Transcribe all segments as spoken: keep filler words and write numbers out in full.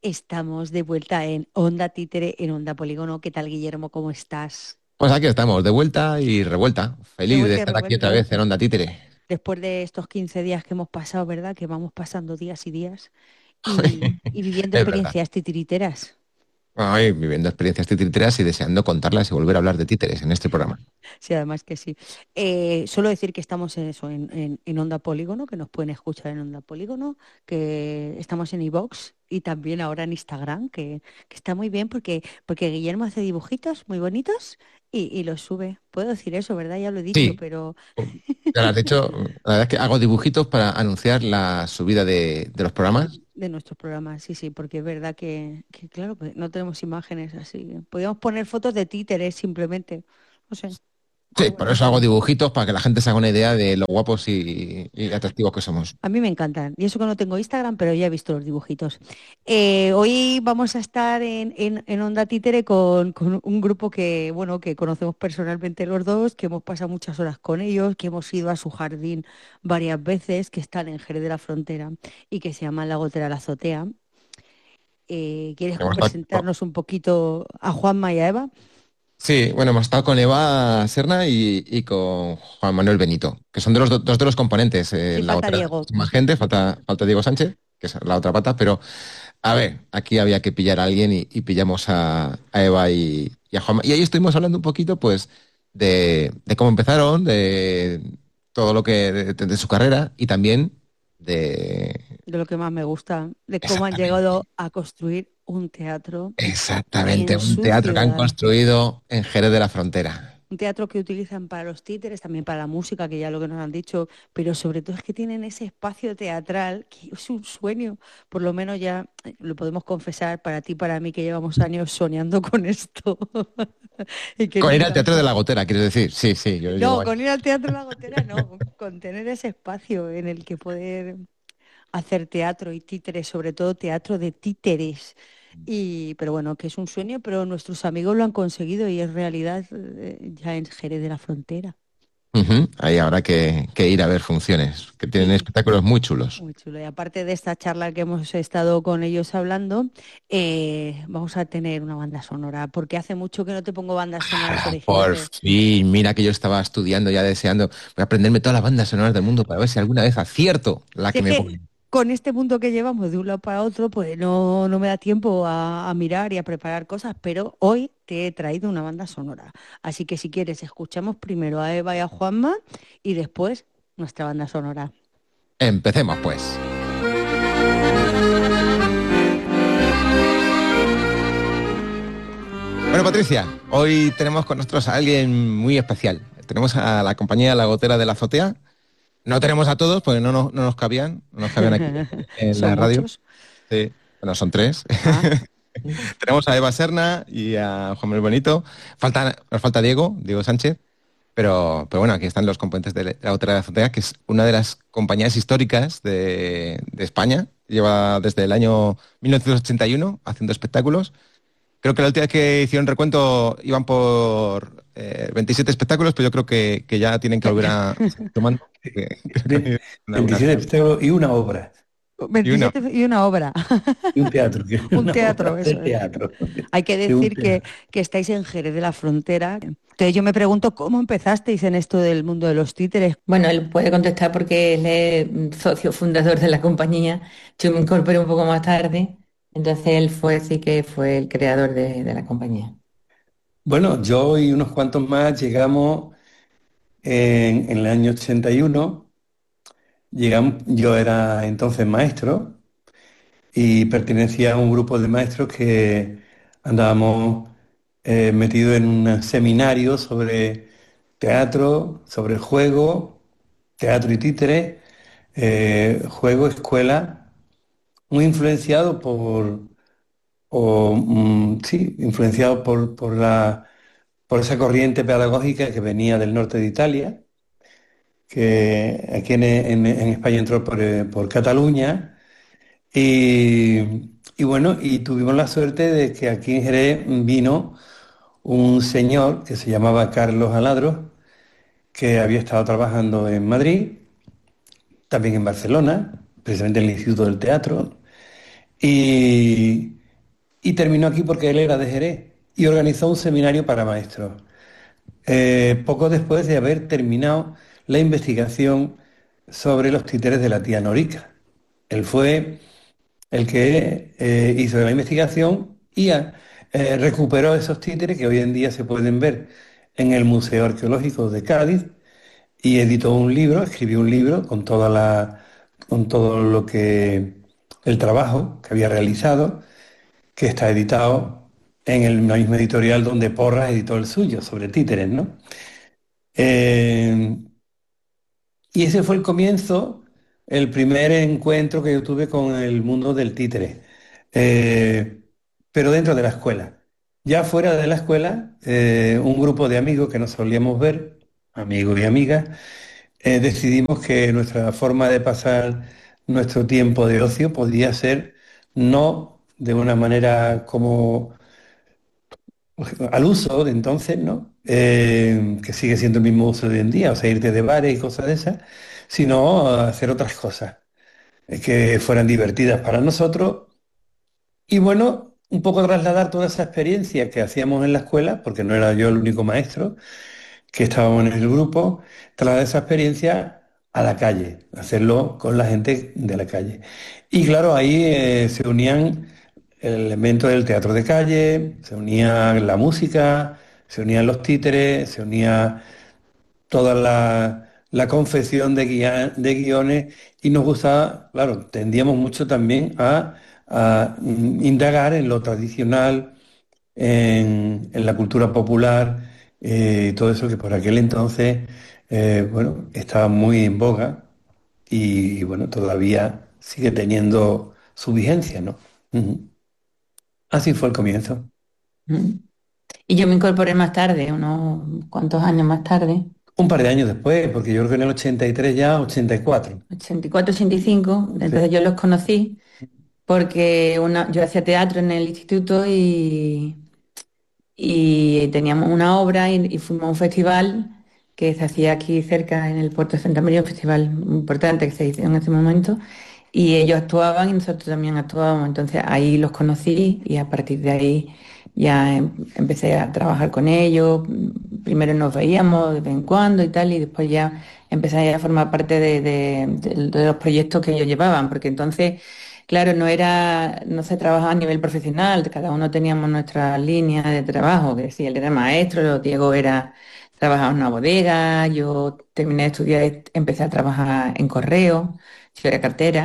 Estamos de vuelta en Onda Títere, en Onda Polígono. ¿Qué tal, Guillermo? ¿Cómo estás? Pues aquí estamos, de vuelta y revuelta. De Feliz de vuelta y estar aquí otra revuelta. vez en Onda Títere. Después de estos quince días que hemos pasado, ¿verdad? Que vamos pasando días y días y, y viviendo Es verdad. experiencias titiriteras. Ay, viviendo experiencias titiriteras y deseando contarlas y volver a hablar de títeres en este programa. Sí, además que sí. Eh, solo decir que estamos en eso, en, en- en Onda Polígono, que nos pueden escuchar en Onda Polígono, que estamos en iVoox y también ahora en Instagram, que, que está muy bien porque, porque Guillermo hace dibujitos muy bonitos y, y los sube. Puedo decir eso, ¿verdad? Ya lo he dicho, Sí, pero ya lo has dicho, la verdad es que hago dibujitos para anunciar la subida de, de los programas. de nuestros programas, sí, sí, porque es verdad que, que, claro, que no tenemos imágenes así. Podríamos poner fotos de títeres simplemente, no sé, Sí, pero por bueno. eso hago dibujitos para que la gente se haga una idea de lo guapos y, y atractivos que somos. A mí me encantan. Y eso que no tengo Instagram, pero ya he visto los dibujitos. Eh, hoy vamos a estar en, en- en Onda Títere con, con un grupo que, bueno, que conocemos personalmente los dos, que hemos pasado muchas horas con ellos, que hemos ido a su jardín varias veces, que están en Jerez de la Frontera y que se llama La Gotera La Azotea. Eh, ¿quieres Hemos estado- presentarnos un poquito a Juanma y a Eva? Sí, bueno, hemos estado con Eva Serna y, y con Juan Manuel Benito, que son de los do- dos de los componentes. Eh, Sí, la falta otra, Diego. más gente, falta, falta Diego Sánchez, que es la otra pata, pero a ver, aquí había que pillar a alguien y, y pillamos a, a Eva y, y a Juan. Y ahí estuvimos hablando un poquito, pues, de, de cómo empezaron, de todo lo que, de, de su carrera y también de... De lo que más me gusta, de cómo han Exactamente. llegado a construir un teatro Exactamente, en un su teatro que han ciudad. construido en Jerez de la Frontera. Un teatro que utilizan para los títeres, también para la música, que ya lo que nos han dicho, pero sobre todo es que tienen ese espacio teatral, que es un sueño, por lo menos ya eh, lo podemos confesar para ti, para mí, que llevamos años soñando con esto y que Con ir al nunca Teatro de antes. la Gotera, quieres decir. Sí, sí, yo llevo No, ahí. con ir al Teatro La Gotera no, con tener ese espacio en el que poder hacer teatro y títeres, sobre todo teatro de títeres. Y, pero bueno, que es un sueño, pero nuestros amigos lo han conseguido y es realidad eh, ya en Jerez de la Frontera. Ujú, ahí habrá que, que ir a ver funciones, que tienen Y espectáculos muy chulos. muy chulo. Y aparte de esta charla que hemos estado con ellos hablando, eh, vamos a tener una banda sonora, porque hace mucho que no te pongo bandas sonoras Ah, por originales. fin, mira que yo estaba estudiando ya deseando, voy a aprenderme todas las bandas sonoras del mundo para ver si alguna vez acierto la Si que es me que ponen. con este punto que llevamos de un lado para otro, pues no, no me da tiempo a, a mirar y a preparar cosas, pero hoy te he traído una banda sonora. Así que si quieres, escuchamos primero a Eva y a Juanma y después nuestra banda sonora. Empecemos pues. Bueno, Patricia, hoy tenemos con nosotros a alguien muy especial. Tenemos a la compañía La Gotera de la Azotea. No tenemos a todos, porque no, nos- no nos cabían, no nos cabían aquí en Son la radio. muchos. Sí, bueno, son tres. Ah, Tenemos a Eva Serna y a Juan Manuel Bonito. Falta, nos falta Diego, Diego Sánchez. Pero, pero bueno, aquí están los componentes de la Gotera de la Azotea, que es una de las compañías históricas de, de España. Lleva desde el año mil novecientos ochenta y uno haciendo espectáculos. Creo que la última vez que hicieron recuento iban por eh, veintisiete espectáculos, pero yo creo que, que ya tienen que volver a seguir tomando. Porque creo Ve- que han ido algunas veintisiete más. espectáculos y una obra, Y una. veintisiete y una obra. y un teatro, que es Un una teatro, obra de eso es. teatro, Hay que de un decir que, teatro. que estáis en Jerez de la Frontera. Entonces yo me pregunto cómo empezasteis en esto del mundo de los títeres. Bueno, él puede contestar porque él es mm, socio fundador de la compañía. Yo me incorporé un poco más tarde, entonces él fue, sí que fue el creador de, de la compañía. Bueno, yo y unos cuantos más llegamos en, en el año ochenta y uno. Llegamos, yo era entonces maestro y pertenecía a un grupo de maestros que andábamos eh, metidos en un seminario sobre teatro, sobre juego, teatro y títere, eh, juego, escuela, muy influenciado por, o, mm, sí, influenciado por, por la, por esa corriente pedagógica que venía del norte de Italia, que aquí en, en- en España entró por, eh, por Cataluña. Y, y bueno, y tuvimos la suerte de que aquí en Jerez vino un señor que se llamaba Carlos Aladro, que había estado trabajando en Madrid, también en Barcelona, precisamente en el Instituto del Teatro. Y, y terminó aquí porque él era de Jerez y organizó un seminario para maestros. Eh, poco después de haber terminado la investigación sobre los títeres de la tía Norica. Él fue el que eh, hizo la investigación y ah, eh, recuperó esos títeres que hoy en día se pueden ver en el Museo Arqueológico de Cádiz y editó un libro, escribió un libro con toda la, con todo lo que el trabajo que había realizado, que está editado en el- la misma editorial donde Porras editó el suyo sobre títeres, ¿no? Eh, y ese fue el comienzo, el primer encuentro que yo tuve con el mundo del títere. Eh, pero dentro de la escuela. Ya fuera de la escuela, eh, un grupo de amigos que nos solíamos ver, amigos y amigas, eh, decidimos que nuestra forma de pasar nuestro tiempo de ocio podía ser no de una manera como al uso de entonces, ¿no? Eh, que sigue siendo el mismo uso de hoy en día, o sea, irte de bares y cosas de esas, sino hacer otras cosas eh, que fueran divertidas para nosotros y bueno, un poco trasladar toda esa experiencia que hacíamos en la escuela, porque no era yo el único maestro, que estábamos en el grupo, trasladar esa experiencia a la calle, hacerlo con la gente de la calle. Y claro, ahí eh, se unían el elemento del teatro de calle, se unía la música, se unían los títeres, se unía toda la, la confección de, guia- de guiones y nos gustaba, claro, tendíamos mucho también a, a, mm, indagar en lo tradicional, en, en la cultura popular, eh, todo eso que por aquel entonces, eh, bueno, estaba muy en boga y, bueno, todavía sigue teniendo su vigencia, ¿no? Ujú. Así fue el comienzo. Mm. Y yo me incorporé más tarde, unos cuantos años más tarde, Un par de años después, porque yo creo que en el ochenta y tres ya, ochenta y cuatro. ochenta y cuatro, ochenta y cinco, Sí. entonces yo los conocí porque una, yo hacía teatro en el instituto y, y teníamos una obra y, y fuimos a un festival que se hacía aquí cerca en el puerto de Santa María, un festival importante que se hizo en ese momento, y ellos actuaban y nosotros también actuábamos, entonces ahí los conocí y a partir de ahí ya em- empecé a trabajar con ellos, primero nos veíamos de vez en cuando y tal, y después ya empecé a formar parte de, de- de- de los proyectos que ellos llevaban, porque entonces... Claro, no era, no se trabajaba a nivel profesional, cada uno teníamos nuestra línea de trabajo, que si él era maestro, Diego era, trabajaba en una bodega, yo terminé de estudiar, y empecé a trabajar en correo, yo era cartera,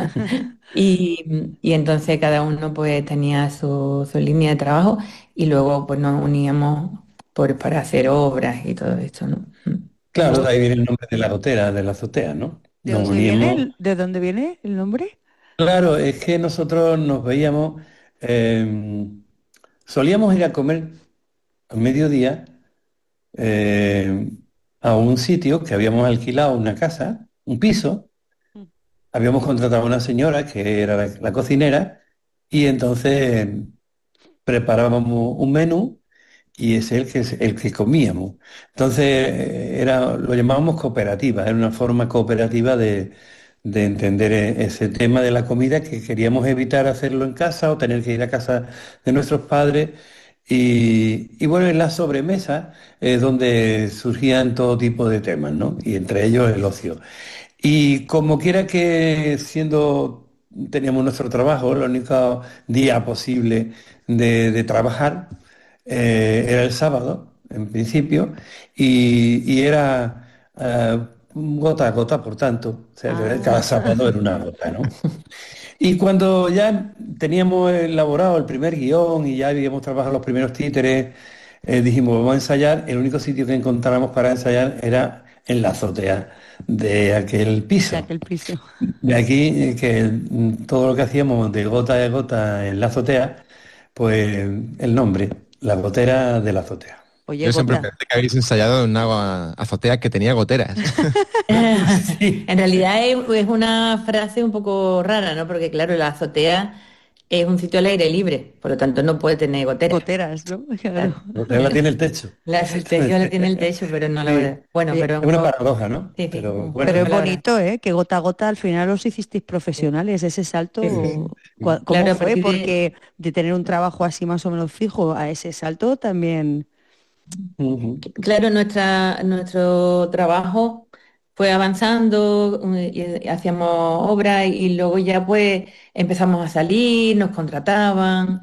y, y entonces cada uno pues tenía su, su línea de trabajo y luego pues nos uníamos por, para hacer obras y todo esto, ¿no? Claro, ¿Y de ahí viene el nombre de la gotera, de la azotea, ¿no? de Nos dónde viene uníamos. el, de dónde viene el nombre? Claro, es que nosotros nos veíamos, eh, solíamos ir a comer a mediodía eh, a un sitio que habíamos alquilado una casa, un piso, habíamos contratado a una señora que era la, la cocinera y entonces preparábamos un menú y es el que, el que comíamos. Entonces, eh, era, lo llamábamos cooperativa, era una forma cooperativa de, de entender e- ese tema de la comida que queríamos evitar hacerlo en casa o tener que ir a casa de nuestros padres. Y, y bueno, en la sobremesa es donde surgían todo tipo de temas, ¿no? Y entre ellos el ocio. Y como quiera que siendo, teníamos nuestro trabajo, el único día posible de, de trabajar eh, era el sábado, en principio, y, y era eh, gota a gota, por tanto, o sea, que cada Ah, sábado era una gota, ¿no? Y cuando ya teníamos elaborado el primer guión y ya habíamos trabajado los primeros títeres, eh, dijimos, vamos a ensayar. El único sitio que encontramos para ensayar era en la azotea de aquel de piso. aquel piso. De aquí eh, que mm, todo lo que hacíamos de gota a gota en la azotea, pues el nombre, la gotera de la azotea. Oye, Yo siempre Gota. pensé que habéis ensayado en una agua- azotea que tenía goteras. Sí. En realidad es, es una frase un poco rara, ¿no? Porque claro, la azotea es un sitio al aire libre, por lo tanto no puede tener goteras. Goteras, ¿no? Claro. Claro. La regla tiene el techo. La excepción le tiene el techo, pero no la Sí, verdad. Bueno, Eh, pero es es un una juego, paradoja, ¿no? sí, sí, Pero un juego Pero bueno, de es palabras. bonito, ¿eh? Que gota a gota al final os hicisteis sí, profesionales. Ese Sí, salto, sí. cua- ¿cómo Claro, a fue? partir de, Porque de tener un trabajo así más o menos fijo a ese salto también. ujú. claro, nuestra, nuestro trabajo fue avanzando, eh, y hacíamos obras y luego ya pues empezamos a salir, nos contrataban.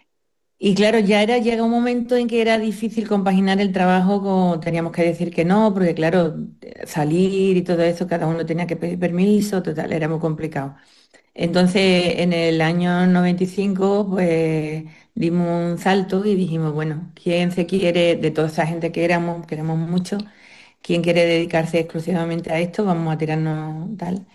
Y claro, ya era, llega un momento en que era difícil compaginar el trabajo con, teníamos que decir que no, porque claro, salir y todo eso, cada uno tenía que pedir permiso, total, era muy complicado. Entonces, en el año noventa y cinco, pues dimos un salto y dijimos, bueno, ¿quién se quiere, de toda esa gente que éramos, que éramos muchos, quién quiere dedicarse exclusivamente a esto? Vamos a tirarnos tal.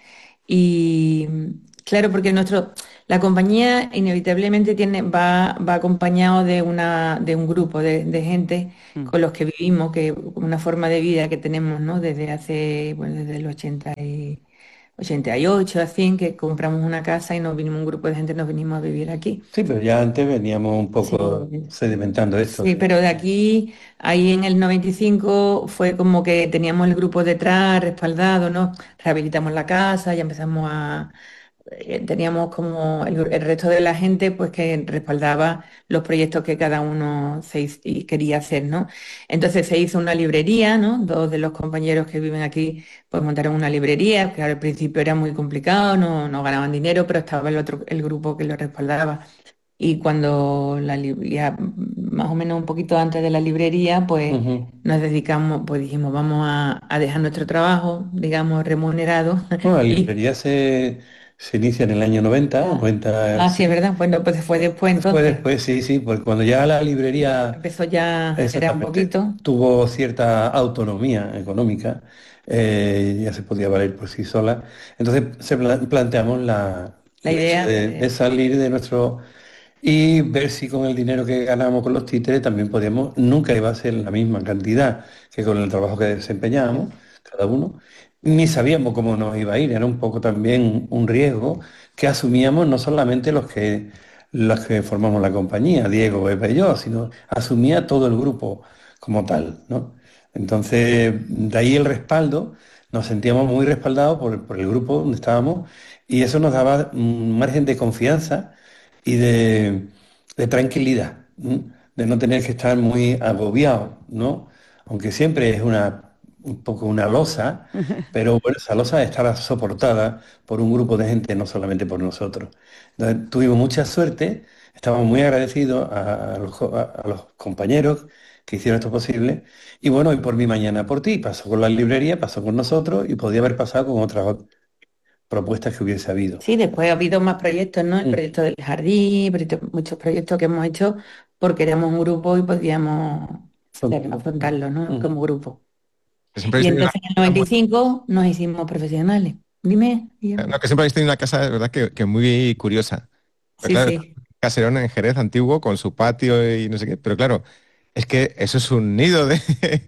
Y claro, porque nuestro, la compañía inevitablemente tiene, va, va acompañado de, una, de un grupo de, de gente Mm. con los que vivimos, que una forma de vida que tenemos, ¿no? Desde hace, bueno, desde el ochenta y, ochenta y ocho, así, que compramos una casa y nos vinimos, un grupo de gente, nos vinimos a vivir aquí. Sí, pero ya antes veníamos un Sí, poco sedimentando esto. sí, pero de aquí, ahí en el noventa y cinco fue como que teníamos el grupo detrás, respaldado, ¿no? Rehabilitamos la casa, ya empezamos a, eh, teníamos como el, el resto de la gente pues que respaldaba los proyectos que cada uno se hiz- y quería hacer, ¿no? Entonces se hizo una librería, ¿no? Dos de los compañeros que viven aquí pues montaron una librería, que al principio era muy complicado, no, no ganaban dinero, pero estaba el otro, el grupo que lo respaldaba. Y cuando la, li- ya más o menos un poquito antes de la librería, pues Ujú. nos dedicamos, pues dijimos, vamos a, a dejar nuestro trabajo, digamos, remunerado. Bueno, la Y librería se, se inicia en el año noventa, ah, noventa, ah, sí, es sí. verdad. Bueno, pues fue después Fue entonces. después, sí, sí, porque cuando ya la librería Empezó ya, era un exactamente poquito. tuvo cierta autonomía económica, eh, ya se podía valer por sí sola. Entonces se pla- planteamos la, La el hecho idea, de, de salir de nuestro y ver si con el dinero que ganamos con los títeres también podíamos, nunca iba a ser la misma cantidad que con el trabajo que desempeñábamos, cada uno, ni sabíamos cómo nos iba a ir, era un poco también un riesgo que asumíamos no solamente los que, los que formamos la compañía, Diego, Eva y yo, sino asumía todo el grupo como tal, ¿no? Entonces, de ahí el respaldo, nos sentíamos muy respaldados por, por el grupo donde estábamos y eso nos daba un margen de confianza y de, de tranquilidad, ¿m? De no tener que estar muy agobiado, ¿no? Aunque siempre es una, un poco una losa, pero bueno, esa losa estará soportada por un grupo de gente, no solamente por nosotros. Entonces, tuvimos mucha suerte, estamos muy agradecidos a, a los, co- a- a los compañeros que hicieron esto posible. Y bueno, y por mi mañana por ti, pasó con la librería, pasó con nosotros y podía haber pasado con otras ot- propuestas que hubiese habido. sí, después ha habido más proyectos, ¿no? El Mm, proyecto del jardín, proyecto- muchos proyectos que hemos hecho porque éramos un grupo y podíamos hacer- contigo. afrontarlo, ¿no? Mm. Como grupo. Siempre Y habéis tenido una, entonces en el noventa y cinco nos hicimos profesionales. Dime, Guillermo. no, que siempre habéis tenido una casa, de verdad, que, que muy curiosa. Pero Sí, claro, sí. caserón en Jerez antiguo, con su patio y no sé qué. Pero claro, es que eso es un nido de,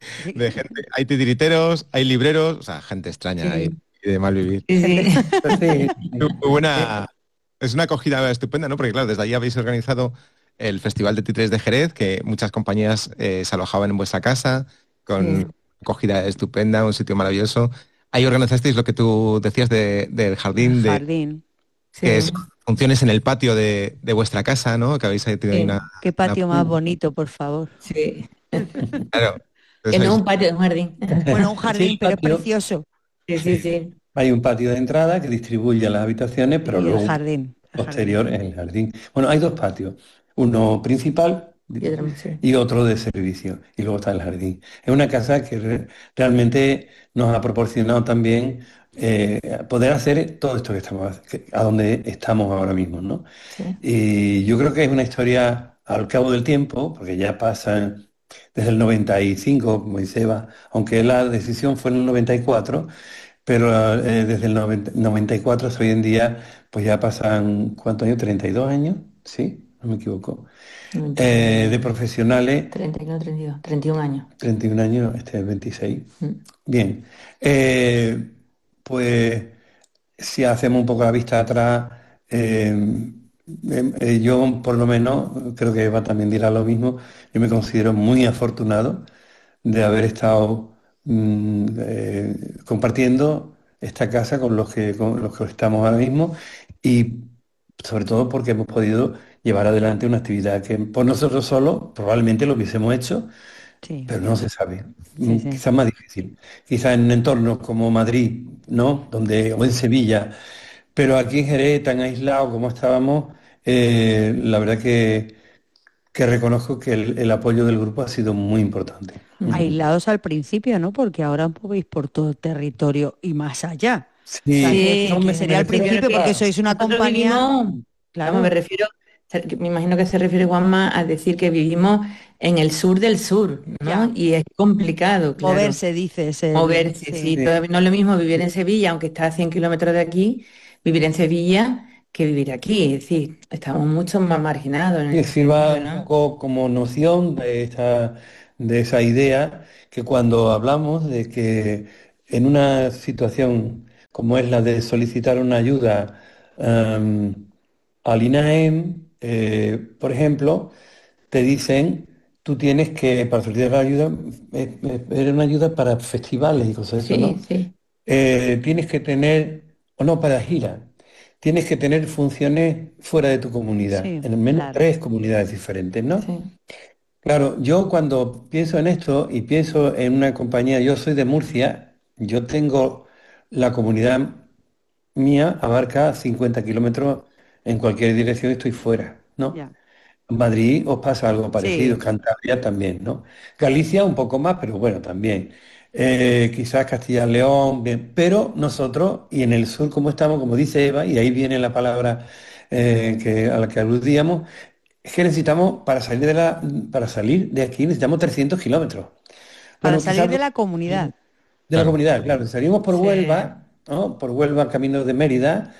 de gente. Hay titiriteros, hay libreros, o sea, gente extraña y, Sí, y de mal vivir. sí, Gente. sí. Pues sí, Muy sí. buena, es una acogida estupenda, ¿no? Porque claro, desde ahí habéis organizado el Festival de Títeres de Jerez, que muchas compañías eh, se alojaban en vuestra casa, con Sí, acogida estupenda, un sitio maravilloso. Ahí organizasteis lo que tú decías de- del El jardín, de, jardín. que es sí, funciones en el patio de, de vuestra casa, ¿no? Que habéis tenido ahí una... sí, Qué una- patio más bonito, por favor. sí. claro, Que entonces no es habéis- un patio, es un jardín. Bueno, un Sí, el jardín, pero es patio, precioso. Sí, sí, sí. sí. Hay un patio de entrada que distribuye las habitaciones, pero Y el luego un jardín. El jardín. posterior en el jardín. Bueno, hay dos patios, uno principal Y otra más, sí. y otro de servicio, y luego está el jardín. Es una casa que re- realmente nos ha proporcionado también eh, poder hacer todo esto que estamos, que- a donde estamos ahora mismo, ¿no? Sí. Y yo creo que es una historia al cabo del tiempo, porque ya pasan desde el noventa y cinco, como dice Eva, aunque la decisión fue en el noventa y cuatro, pero eh, desde el noventa noventa y cuatro hasta hoy en día, pues ya pasan, ¿cuántos años? ¿treinta y dos años? ¿Sí? No me equivoco. noventa y Eh, de uno, profesionales, treinta y uno, treinta y dos, treinta y un años. treinta y un años, este es veintiséis. Mm. Bien. Eh, pues si hacemos un poco la vista atrás, eh, eh, eh, yo por lo menos, creo que Eva también dirá lo mismo, yo me considero muy afortunado de haber estado mm, eh, compartiendo esta casa con los que, con los que estamos ahora mismo y sobre todo porque hemos podido llevar adelante una actividad que por nosotros solos probablemente lo hubiésemos hecho, Sí, pero no se sabe. sí, Mm, sí. Quizás más difícil. Quizás en entornos como Madrid, ¿no? Donde, o en Sevilla, pero aquí en Jerez, tan aislado como estábamos, eh, la verdad que, que reconozco que el, el apoyo del grupo ha sido muy importante. Mm. Ujú. Aislados al principio, ¿no? Porque ahora podéis por todo el territorio y más allá. O sea, Sí, quiero Sí, decir no, que me, sería me al refiero pero principio porque que sois una nosotros compañía, vivimos, vamos, me claro, refiero, que me imagino que se refiere Juanma a decir que vivimos en el sur del sur, ¿no? ya. Y es complicado, claro. Moverse, dices, el, Moverse, sí, sí, sí. todavía no es lo mismo vivir en Sevilla, aunque está a cien kilómetros de aquí, vivir en Sevilla que vivir aquí. Es decir, estamos mucho más marginados en Que ese sirva sentido, un ¿no? poco como noción de esta, de esa idea que cuando hablamos de que en una situación como es la de solicitar una ayuda em, al INAEM, eh, por ejemplo, te dicen, tú tienes que, para solicitar la ayuda, es, es- era una ayuda para festivales y cosas de eso, Sí, ¿no? sí, Eh, tienes que tener, o no, para gira, tienes que tener funciones fuera de tu comunidad, sí, en al menos claro, tres comunidades diferentes, ¿no? sí, Claro, yo cuando pienso en esto y pienso en una compañía, yo soy de Murcia, yo tengo la comunidad mía, abarca cincuenta kilómetros en cualquier dirección, estoy fuera, ¿no? ya. Madrid os pasa algo parecido, Sí, Cantabria también, ¿no? Galicia un poco más, pero bueno, también. Eh, quizás Castilla y León, bien. Pero nosotros, y en el sur como estamos, como dice Eva, y ahí viene la palabra eh, que, a la que aludíamos, es que necesitamos, para salir de la, para salir de aquí, necesitamos trescientos kilómetros. para Bueno, salir quizás de dos- la comunidad. de la Claro. comunidad, claro. Si salimos por sí. Huelva, ¿no? Por Huelva, camino de Mérida,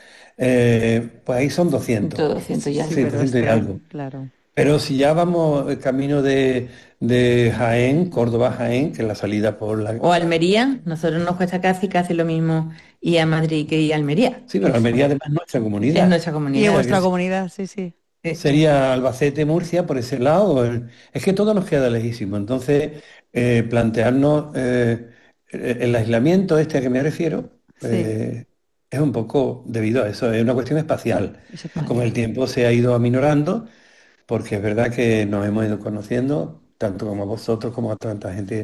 eh, pues ahí son doscientos. Todo ciento ya. Sí, Sí, pero doscientos y este, algo. claro. Pero si ya vamos eh, camino de, de Jaén, Córdoba-Jaén, que es la salida por la... O Almería, nosotros nos cuesta casi casi lo mismo ir a Madrid que ir a Almería, Sí, que pero es, Almería además es nuestra es comunidad. nuestra Y en O sea comunidad. que vuestra sí, comunidad, sí, sí. Sí, sí. sería Albacete, Murcia, por ese lado. el- Es que todo nos queda lejísimo. Entonces, eh, plantearnos eh, eh, el aislamiento este a que me refiero Sí, eh, es un poco debido a eso, es una cuestión espacial. es Con el espacial. tiempo se ha ido aminorando porque es verdad que nos hemos ido conociendo, tanto como vosotros como a tanta gente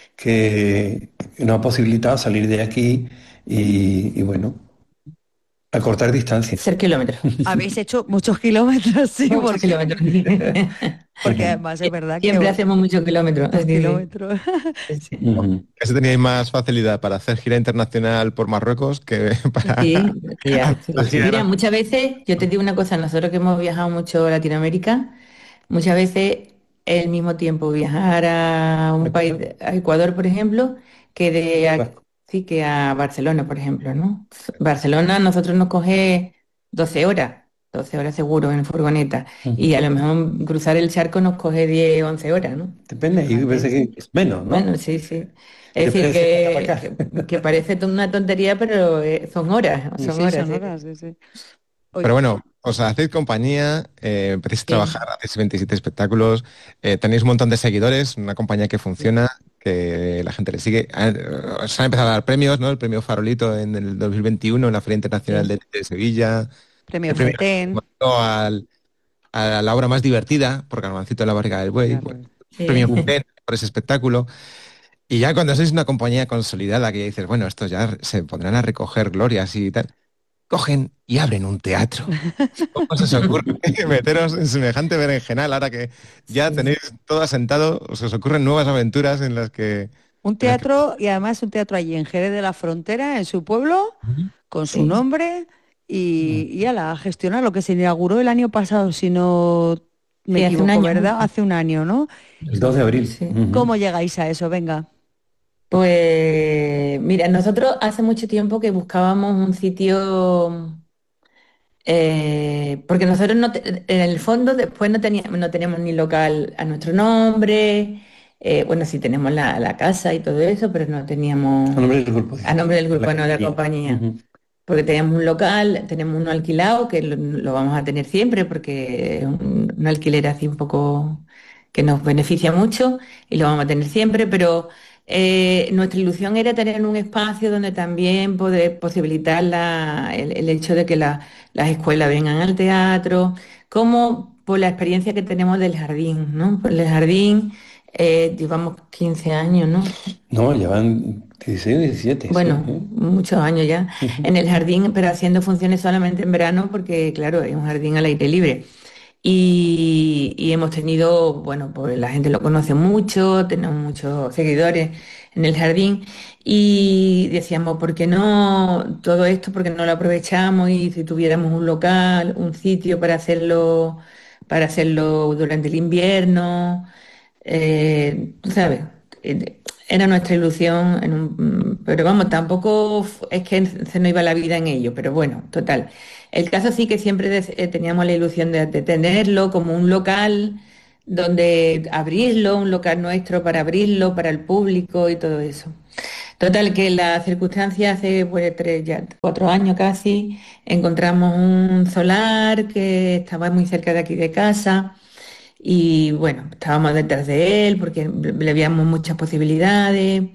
que nos ha posibilitado salir de aquí y, y, bueno, acortar distancias. Ser kilómetros. Habéis hecho muchos kilómetros, sí, Muchos porque, kilómetros. porque además es verdad que Siempre oh, hacemos muchos kilómetros. muchos Sí, kilómetros. sí, Sí. sí. Ujú. Casi teníais más facilidad para hacer gira internacional por Marruecos que para Sí, ya, hacer sí. la gira Mira, nacional. muchas veces, yo te digo una cosa, nosotros que hemos viajado mucho a Latinoamérica, muchas veces es el mismo tiempo viajar a un país, Ecuador, a Ecuador, por ejemplo, que de País a- Vasco. sí, que a Barcelona, por ejemplo, ¿no? Barcelona a nosotros nos coge doce horas, doce horas seguro en furgoneta, y Ujú. a lo mejor cruzar el charco nos coge diez once horas, ¿no? Depende, y Fíjate. parece que es menos, Bueno, ¿no? sí, sí. Es decir, Depende si es para allá para que, acá. que, que parece to- una tontería, pero eh, son horas, Sí, son sí, horas, son sí. horas, sí, sí. Pero Oye, bueno, os hacéis compañía, eh, empezáis a Sí, trabajar, hacéis veintisiete espectáculos, eh, tenéis un montón de seguidores, una compañía que funciona, que la gente le sigue. Ah, eh, Se han empezado a dar premios, ¿no? El premio Farolito en el dos mil veintiuno en la Feria Internacional sí, de, de Sevilla, premio el premio Fetén, al- a la obra más divertida por Garbancito en la barriga del buey, bueno, claro. premio sí. Ujú. Feten por ese espectáculo. Y ya cuando sois una compañía consolidada que ya dices, bueno, estos ya se pondrán a recoger glorias y tal, cogen y abren un teatro. ¿Cómo se os ocurre meteros en semejante berenjenal ahora que ya Sí, tenéis todo asentado? ¿Os, os ocurren nuevas aventuras en las que... Un en las que- teatro, y además un teatro allí en Jerez de la Frontera, en su pueblo, Ujú. con su sí, nombre, y, Ujú. y ala, a gestionar lo que se inauguró el año pasado, si no me sí, hace un equivoco, año ¿verdad? justo. Hace un año, ¿no? El dos de abril. Sí. Ujú. ¿Cómo llegáis a eso? Venga. Pues mira, nosotros hace mucho tiempo que buscábamos un sitio, eh, porque nosotros no te- en el fondo después no teníamos, no teníamos ni local a nuestro nombre, eh, bueno, sí tenemos la, la casa y todo eso, pero no A teníamos nombre del grupo, a dice. nombre del De la grupo, no de la compañía. compañía. Ujú. porque teníamos un local, tenemos uno alquilado, que lo, lo vamos a tener siempre porque es un, un alquiler así un poco que nos beneficia mucho y lo vamos a tener siempre, pero eh, nuestra ilusión era tener un espacio donde también poder posibilitar la- el, el hecho de que la- las escuelas vengan al teatro, como por la experiencia que tenemos del jardín, ¿no? Por el jardín eh, llevamos quince años, ¿no? No, llevan dieciséis, diecisiete, sí. Bueno, ¿Eh? muchos años ya, Ujú. en el jardín, pero haciendo funciones solamente en verano porque, claro, es un jardín al aire libre. Y, y hemos tenido, bueno, pues la gente lo conoce mucho, tenemos muchos seguidores en el jardín y decíamos, ¿por qué no todo esto? ¿Por qué no lo aprovechamos? Y si tuviéramos un local, un sitio para hacerlo, para hacerlo durante el invierno, eh, tú sabes, eh, era nuestra ilusión, en un- pero vamos, tampoco f- es que se nos iba la vida en ello, pero bueno, total. El caso sí que siempre des- eh, teníamos la ilusión de, de tenerlo como un local donde abrirlo, un local nuestro para abrirlo para el público y todo eso. Total, que la circunstancia hace pues, tres, ya cuatro años casi, encontramos un solar que estaba muy cerca de aquí de casa y bueno, estábamos detrás de él porque le veíamos muchas posibilidades.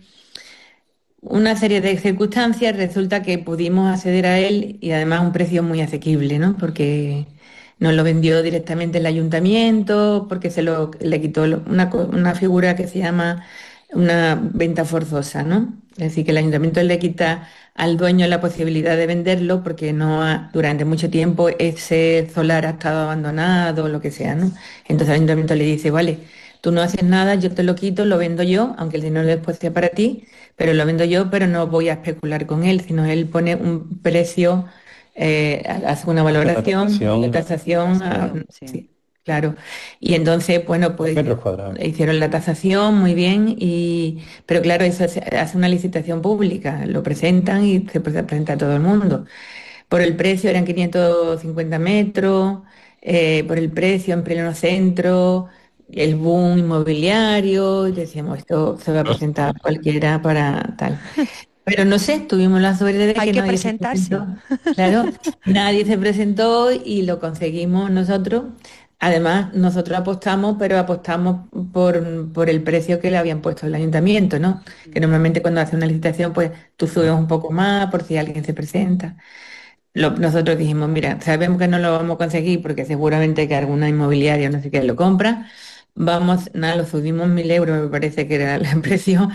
Una serie de circunstancias resulta que pudimos acceder a él y además a un precio muy asequible, ¿no? Porque nos lo vendió directamente el ayuntamiento, porque se lo le quitó lo- una, co- una figura que se llama una venta forzosa, ¿no? Es decir, que el ayuntamiento le quita al dueño la posibilidad de venderlo porque no ha- durante mucho tiempo ese solar ha estado abandonado o lo que sea, ¿no? Entonces el ayuntamiento le dice, vale, tú no haces nada, yo te lo quito, lo vendo yo, aunque el dinero después sea para ti, pero lo vendo yo, pero no voy a especular con él, sino él pone un precio, eh, hace una La valoración de tasación, tasación, a- Tasación, sí. sí, claro. Y entonces, bueno, por pues metros cuadrados. hicieron la tasación muy bien, y, pero claro, eso se hace una licitación pública, lo presentan y se pre- presenta a todo el mundo. Por el precio eran quinientos cincuenta metros, eh, por el precio en pleno centro, el boom inmobiliario, y decíamos, esto se va a presentar cualquiera para tal. Pero no sé, tuvimos la suerte de Hay que que nadie se presentarse. presentó. Claro, nadie se presentó y lo conseguimos nosotros. Además, nosotros apostamos, pero apostamos por, por el precio que le habían puesto el ayuntamiento, ¿no? Que normalmente cuando hace una licitación, pues tú subes un poco más por si alguien se presenta. Lo- nosotros dijimos, mira, sabemos que no lo vamos a conseguir porque seguramente que alguna inmobiliaria, no sé qué, lo compra. Vamos, nada, lo subimos mil euros, me parece que era el precio,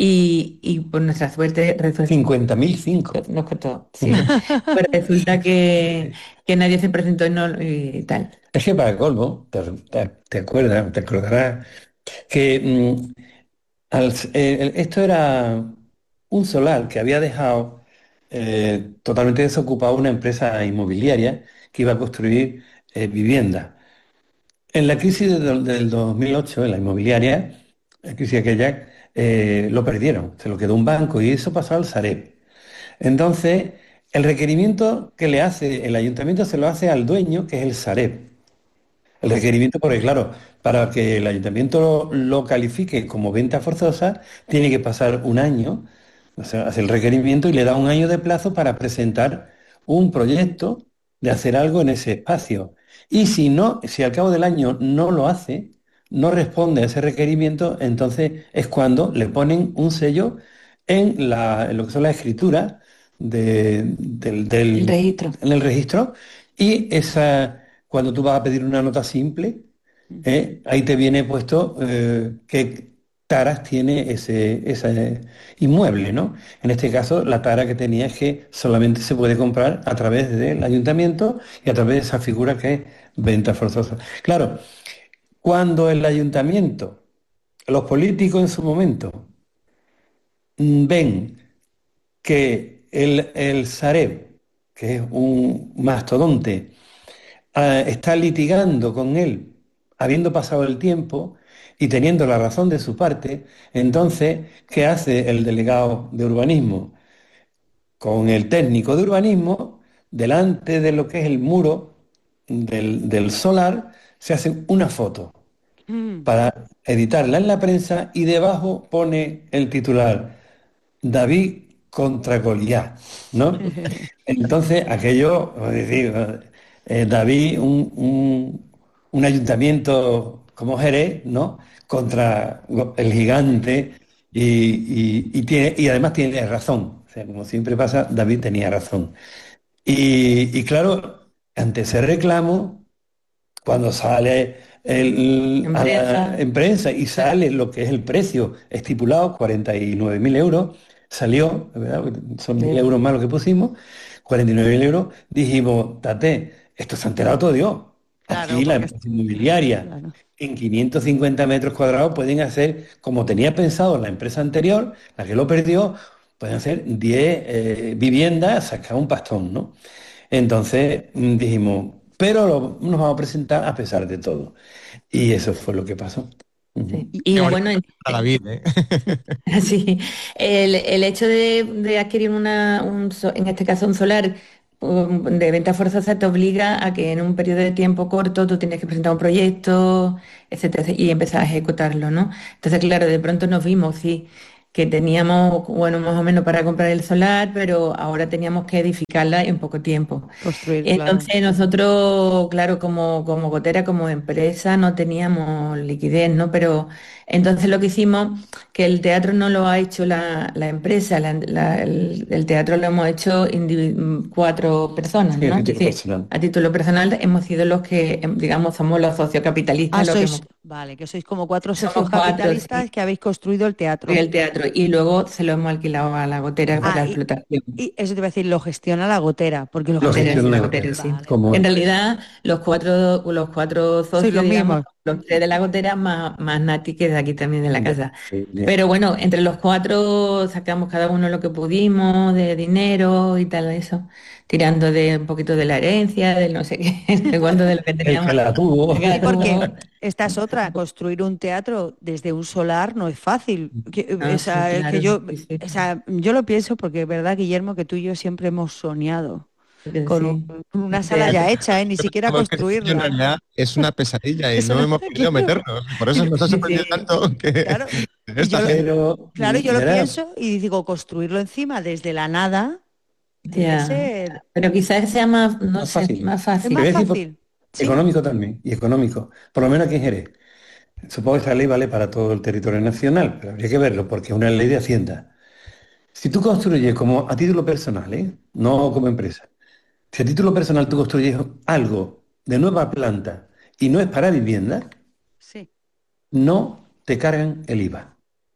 y, y por nuestra suerte resu- cincuenta mil cinco. nos costó, sí. Pues resulta que, que nadie se presentó y, no, y tal. Es que para colmo, te, te- te acuerdas, te acordarás, que mm, al- eh, esto era un solar que había dejado eh, totalmente desocupado una empresa inmobiliaria que iba a construir eh, viviendas. En la crisis de do- del dos mil ocho, en la inmobiliaria, la crisis aquella, eh, lo perdieron, se lo quedó un banco y eso pasó al Sareb. Entonces, el requerimiento que le hace el ayuntamiento se lo hace al dueño, que es el Sareb. El requerimiento, porque claro, para que el ayuntamiento lo, lo califique como venta forzosa, tiene que pasar un año, o sea, hace el requerimiento y le da un año de plazo para presentar un proyecto de hacer algo en ese espacio. Y si no, si al cabo del año no lo hace, no responde a ese requerimiento, entonces es cuando le ponen un sello en, la, en lo que son las escrituras de- del, El del- registro. en el registro y esa cuando tú vas a pedir una nota simple, Ujú. ¿eh? Ahí te viene puesto eh, qué taras tiene ese, ese inmueble, ¿no? En este caso, la tara que tenía es que solamente se puede comprar a través del ayuntamiento y a través de esa figura que es venta forzosa. Claro, cuando el ayuntamiento, los políticos en su momento, mm, ven que el, el Sareb, que es un mastodonte, ah, está litigando con él, habiendo pasado el tiempo y teniendo la razón de su parte, entonces, ¿qué hace el delegado de urbanismo? Con el técnico de urbanismo, delante de lo que es el muro del, del solar, se hace una foto Mm. para editarla en la prensa y debajo pone el titular, David contra Goliat, ¿no? Entonces, aquello, es decir, eh, David, un, un- un ayuntamiento como Jerez, ¿no? Contra go- el gigante y, y- y tiene, y además tiene razón. O sea, como siempre pasa, David tenía razón. Y, y claro, ante ese reclamo, cuando sale el- En a la prensa, en prensa y claro, sale lo que es el precio estipulado, cuarenta y nueve mil euros, salió, ¿verdad? Son mil sí, euros más lo que pusimos, cuarenta y nueve mil euros, dijimos, Tate, esto se ha enterado todo Dios. Claro, Aquí la porque empresa inmobiliaria claro, en quinientos cincuenta metros cuadrados pueden hacer, como tenía pensado la empresa anterior, la que lo perdió, pueden hacer diez eh, viviendas, sacar un pastón, ¿no? Entonces mm, dijimos, pero lo- nos vamos a presentar a pesar de todo. Y eso fue lo que pasó. Ujú. sí. y, Qué Y bonito bueno, en- para David, ¿eh? sí, el, el hecho de, de adquirir una, un so- en este caso un solar um, de venta forzosa te obliga a que en un periodo de tiempo corto tú tienes que presentar un proyecto, etcétera, y empezar a ejecutarlo, ¿no? Entonces, claro, de pronto nos vimos, sí, que teníamos, bueno, más o menos para comprar el solar, pero ahora teníamos que edificarla en poco tiempo. construir, claro. Entonces nosotros, claro, como, como gotera, como empresa, no teníamos liquidez, ¿no? Pero entonces lo que hicimos, que el teatro no lo ha hecho la, la empresa, la- la- el, el teatro lo hemos hecho indivi- cuatro personas, Sí, a ¿no? Es título decir, personal. a título personal hemos sido los que, em, digamos, somos los socios Ah, capitalistas, los que sois, hemos, vale, que sois como cuatro socios somos cuatro, capitalistas sí, que habéis construido el teatro. el teatro, y luego se lo hemos alquilado a la gotera para Ah, la y, explotación. y eso te iba a decir, lo gestiona la gotera, porque lo Lo Gotera, gestionáis. sí, gestiona la la gotera, gotera. sí. Vale, Como En es. realidad, los cuatro, los cuatro sois socios, los digamos, mismos. los tres de la gotera, más, más Nati, que es de aquí también de la Ya, casa. sí, ya. Pero bueno, entre los cuatro sacamos cada uno lo que pudimos de dinero y tal, eso, tirando de un poquito de la herencia, del no sé qué, no sé cuánto de lo que El que teníamos, la tuvo. el Sí, porque gatuvo. esta es otra, construir un teatro desde un solar no es fácil. Que, o Ah, sí, sea, que claro, yo, sí, sí, o sea, yo lo pienso porque es verdad, Guillermo, que tú y yo siempre hemos soñado sí, con un- sí. una Un sala ya teatro. hecha, ¿eh? Ni Pero siquiera como es que en construirla. realidad es una pesadilla y Eso no no, hemos querido claro. meternos. Por eso nos ha Sí, sorprendido sí, tanto que Claro. Y esta yo lo, gente. Pero, claro, yo lo verá, pienso y digo, construirlo encima desde la nada debe ya. ser, Pero quizás sea más, no más sé, fácil. más es Te más voy fácil. a decir por- fácil. Sí, económico también, y económico. Por lo menos aquí en Jerez. Supongo que esta ley vale para todo el territorio nacional, pero habría que verlo porque es una ley de Hacienda. Si tú construyes como a título personal, ¿eh? No como empresa. Si a título personal tú construyes algo de nueva planta y no es para vivienda, sí. no te cargan el IVA.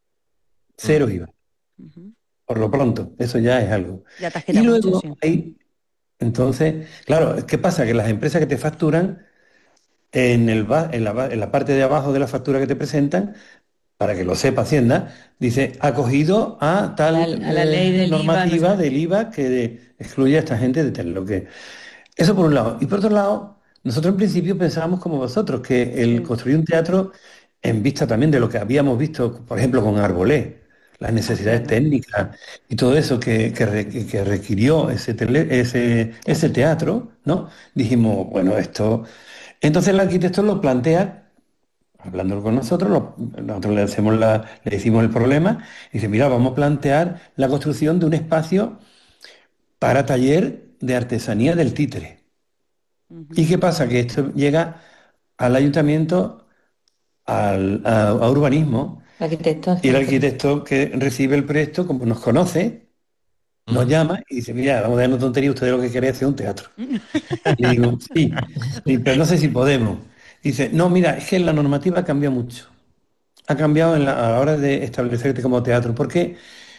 Mm. Cero IVA. Ujú. Por lo pronto, eso ya es algo. Ya te Y agita mucho, luego sí. hay, entonces, claro, ¿qué pasa? Que las empresas que te facturan en, el, ba- en la, ba- en la parte de abajo de la factura que te presentan, para que lo sepa Hacienda, dice acogido a A la, tal a la ley eh, del IVA, no sé. normativa del IVA que de- excluye a esta gente de tal lo que. Eso por un lado. Y por otro lado, nosotros en principio pensábamos como vosotros, que el Sí, construir un teatro, en vista también de lo que habíamos visto, por ejemplo, con Arbolé, las Ah, necesidades claro. técnicas y todo eso que, que re- que requirió ese, tele- ese, ese Teatro. teatro, ¿no? Dijimos, bueno, esto. Entonces el arquitecto lo plantea, hablándolo con nosotros, lo- nosotros le, hacemos la- le decimos el problema, y dice, mira, vamos a plantear la construcción de un espacio para taller de artesanía del títere. ¿Y Ujú. qué pasa? Que esto llega al ayuntamiento, al, a, a urbanismo, arquitecto, y el sí, correcto. arquitecto que recibe el proyecto, como nos conoce, nos Ujú. llama y dice, mira, vamos a darnos tontería, ustedes lo que queréis es hacer un teatro. Le digo, sí, sí, pero no sé si podemos. Dice, no, mira, es que la normativa ha cambiado mucho. Ha cambiado en la- a la hora de establecerte como teatro, porque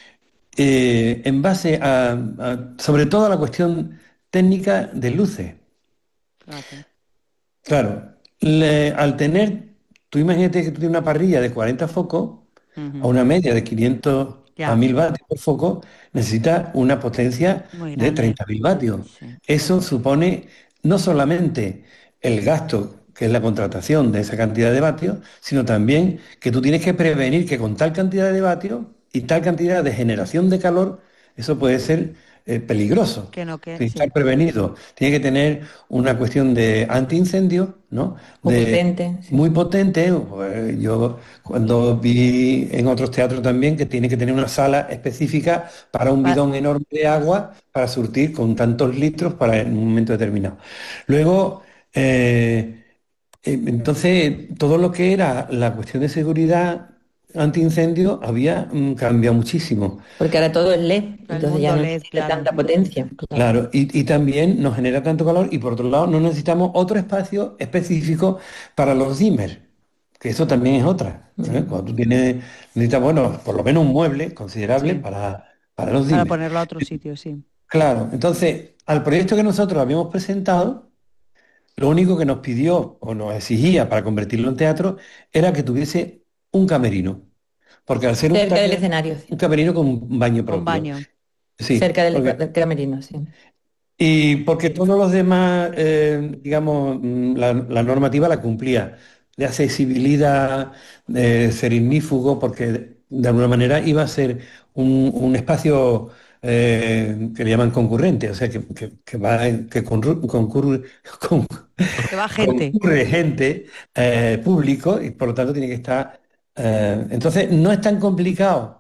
eh, en base a, a- sobre todo a la cuestión técnica de luces. Fíjate. Claro, le- al tener, tú imagínate que tú tienes una parrilla de cuarenta focos a Ujú. una media de quinientos a Ya, mil vatios por foco, necesita una potencia muy de grande. treinta mil vatios. Sí, Eso claro. supone no solamente el gasto, que es la contratación de esa cantidad de vatios, sino también que tú tienes que prevenir que con tal cantidad de vatios y tal cantidad de generación de calor, eso puede ser eh, peligroso. Que no, que Sí, estar sí. prevenido. Tiene que tener una cuestión de antiincendio, ¿no? O De potente, sí. muy potente. Pues, yo cuando vi en otros teatros también que tiene que tener una sala específica para un Pa- bidón enorme de agua para surtir con tantos litros para en un momento determinado. Luego, eh, eh, entonces, todo lo que era la cuestión de seguridad antiincendio había mm, cambiado muchísimo. Porque ahora todo es L E D, el entonces ya mundo no L E D, necesita claro. tanta potencia. Claro. Claro, y, y también nos genera tanto calor y por otro lado no necesitamos otro espacio específico para los dimmer, que eso también es otra. ¿Eh? Mm, Cuando tú tienes, necesitas, bueno, por lo menos un mueble considerable Sí, para, para los para dimmer. ponerlo a otro sitio, sí. Claro, entonces, al proyecto que nosotros habíamos presentado, lo único que nos pidió o nos exigía para convertirlo en teatro era que tuviese un camerino, porque al ser un, cerca del taller- escenario, un sí. camerino con un baño Con propio. baño. Sí, Cerca del, porque del camerino, sí. y porque todos los demás, eh, digamos, mm, la, la normativa la cumplía, de accesibilidad, de ser ignífugo, porque de alguna manera iba a ser un, un espacio eh, que le llaman concurrente, o sea, que, que, que va, en- que concurre, concurre, con- Que va gente. concurre gente, eh, público, y por lo tanto tiene que estar... eh, entonces, no es tan complicado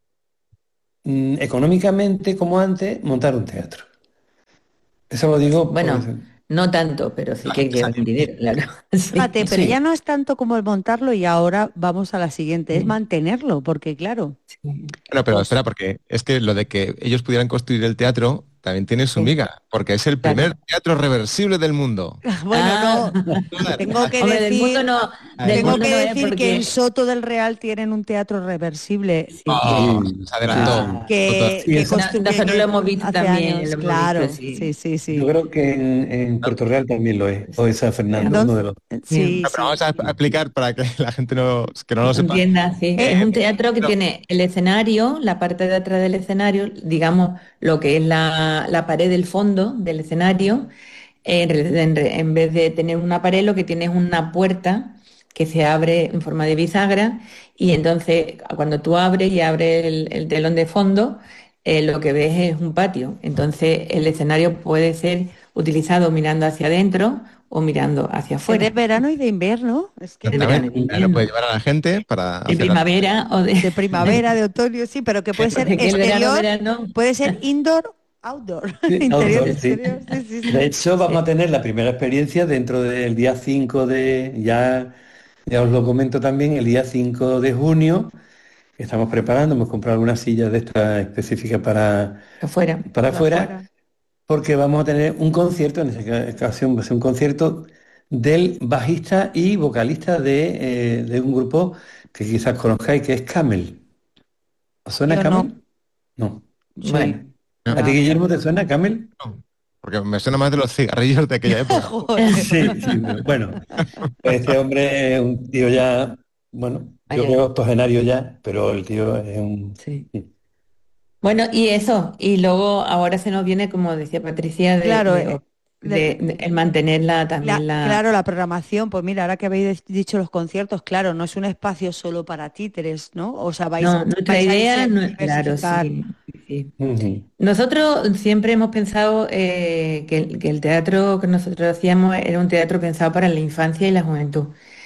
mm, económicamente como antes montar un teatro. Eso lo digo porque... Bueno, no tanto, pero sí que lleva dinero, claro. Sí. Fíjate, pero ya Sí, no es tanto como el montarlo y ahora vamos a la siguiente, es Sí, mantenerlo, porque claro, sí. Bueno, pero pues espera, porque es que lo de que ellos pudieran construir el teatro también tiene su Sí, miga, porque es el primer claro. teatro reversible del mundo. bueno, Ah, no, tengo que hombre, del mundo decir, no, del tengo Ahí. mundo que no es decir que en porque Soto del Real tienen un teatro reversible sí. Oh, sí, se sí, adelantó. sí. Ah, Total. que, Sí, que, esa- no- constru- que- nosotros lo que hemos visto hace también, años, lo hemos visto, claro, sí, sí. sí, yo sí. creo que en, en Puerto Real también lo es, o Pues, esa Fernando, uno Entonces, de los... sí, No, pero sí. vamos a a explicar para que la gente no, que no lo sepa. entienda, sí. Es Eh, un teatro que No, tiene el escenario, la parte de atrás del escenario, digamos lo que es la, la pared del fondo del escenario. Eh, En, re- en re- en vez de tener una pared, lo que tiene es una puerta que se abre en forma de bisagra y entonces cuando tú abres y abres el, el telón de fondo, eh, lo que ves es un patio. Entonces el escenario puede ser utilizado mirando hacia adentro o mirando hacia es de afuera, verano y de invierno, es que de verano y exactamente. de Lo puede invierno, llevar a la gente para de hacer la... primavera o de... de primavera, de otoño, sí, pero que puede ser Porque aquí el verano, exterior, verano, puede ser indoor, outdoor, Sí, interior, outdoor, sí. exterior, sí, sí, De sí. hecho, vamos a sí, tener la primera experiencia dentro del día cinco de, ya, ya os lo comento también, el día cinco de junio, que estamos preparando, hemos comprado algunas sillas de estas específicas para, afuera. para Para afuera, afuera. porque vamos a tener un concierto, en esta ocasión va a ser un concierto del bajista y vocalista de, eh, de un grupo que quizás conozcáis, que es Camel. ¿Os suena Yo no, Camel? No. sí, Bueno, No, ¿A ti, no. Guillermo, te suena Camel? no, porque me suena más de los cigarrillos de aquella época. Joder. Sí, sí, bueno, pues este hombre es un tío ya, bueno, yo allá, creo octogenario ya, pero el tío es un... sí. Bueno, y eso, y luego ahora se nos viene, como decía Patricia, de, Claro, de- eh, de- de- de- el mantenerla la, también la... claro, la programación, pues mira, ahora que habéis dicho los conciertos, claro, no es un espacio solo para títeres, ¿no? O sea, vais, No, nuestra vais a idea, inse- no, claro, diversificar. sí, sí. Ujú. Nosotros siempre hemos pensado eh, que, el que el teatro que nosotros hacíamos era un teatro pensado para la infancia y la juventud.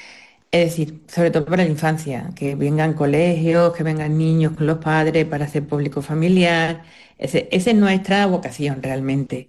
Es decir, sobre todo para la infancia, que vengan colegios, que vengan niños con los padres para hacer público familiar. Ese- esa es nuestra vocación realmente.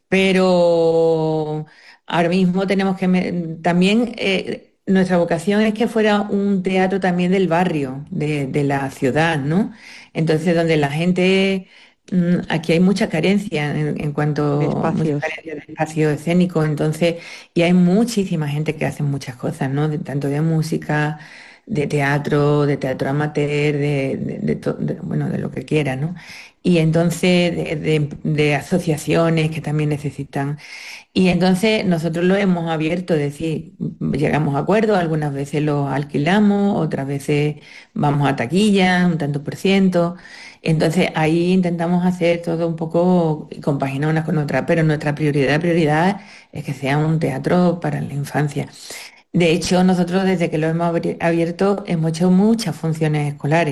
Pero ahora mismo tenemos que... me- también eh, nuestra vocación es que fuera un teatro también del barrio, de, de la ciudad, ¿no? Entonces, donde la gente... mm, Aquí hay mucha carencia en, en De cuanto mucha espacios. carencia de espacio escénico, entonces, y hay muchísima gente que hace muchas cosas, ¿no? De- tanto de música, de teatro, de teatro amateur, de, de- de to- de- bueno, de lo que quiera, ¿no? Y entonces de, de- de asociaciones que también necesitan. Y entonces nosotros lo hemos abierto, es decir, llegamos a acuerdos, algunas veces lo alquilamos, otras veces vamos a taquilla, un tanto por ciento. Entonces ahí intentamos hacer todo un poco y compaginar unas con otras, pero nuestra prioridad, prioridad es que sea un teatro para la infancia. De hecho, nosotros desde que lo hemos abri- abierto hemos hecho muchas funciones escolares.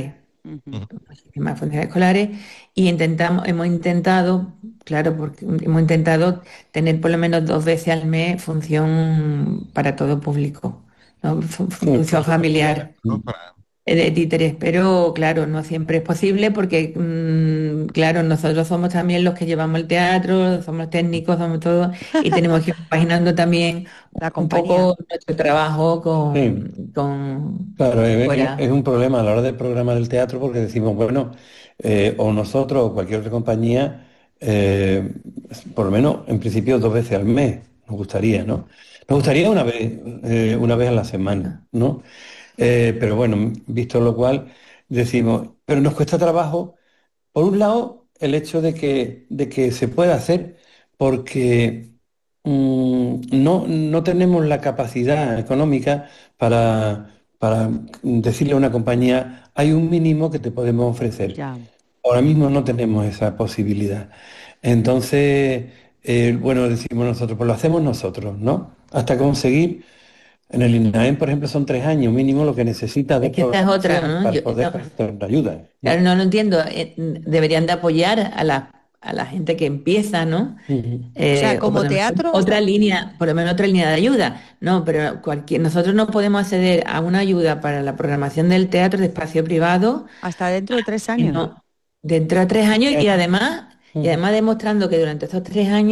Ujú. Muchísimas funciones escolares y intentamos, hemos intentado, claro, porque hemos intentado tener por lo menos dos veces al mes función para todo público, ¿no? Fu- Sí. Función familiar ¿no? Para- eh, de títeres, pero claro, no siempre es posible porque, mm, claro, nosotros somos también los que llevamos el teatro, somos técnicos, somos todos y tenemos que ir compaginando también La un compañía. poco nuestro trabajo Sí. con, con Claro, es, es- es fuera. un problema a la hora del programa del teatro porque decimos, bueno, eh, o nosotros o cualquier otra compañía, eh, por lo menos en principio dos veces al mes, nos gustaría, ¿no? Nos gustaría una vez, eh, una vez a la semana, ¿no? Eh, pero bueno, visto lo cual, decimos, pero nos cuesta trabajo, por un lado, el hecho de que, de que se pueda hacer, porque mm, no, no tenemos la capacidad económica para, para decirle a una compañía, hay un mínimo que te podemos ofrecer. Ya. Ahora mismo no tenemos esa posibilidad. Entonces, eh, bueno, decimos nosotros, pues lo hacemos nosotros, ¿no? Hasta conseguir, en el INAEM, por ejemplo, son tres años mínimo lo que necesita de Es que esta es otra, programación ¿no? para Yo, poder no, prestar ayuda, claro, ¿no? no lo entiendo. eh, Deberían de apoyar a la, a la gente que empieza, ¿no? Ujú. O sea, Eh, o por como lo menos teatro, otra línea, por lo menos otra línea de ayuda. No, pero cualquier, nosotros no podemos acceder a una ayuda para la programación del teatro de espacio privado, hasta dentro de tres años. sino dentro de tres años y además, y Ujú. además demostrando que durante estos tres años